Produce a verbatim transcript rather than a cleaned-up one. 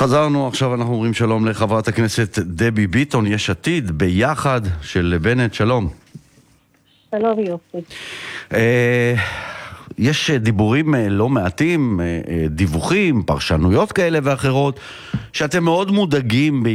חזרנו, עכשיו אנחנו אומרים שלום לחברת הכנסת דבי ביטון, יש עתיד, ביחד של בנט, שלום. שלום יופי. יש דיבורים לא מעטים, דיווחים, פרשנויות כאלה ואחרות, שאתם מאוד מודאגים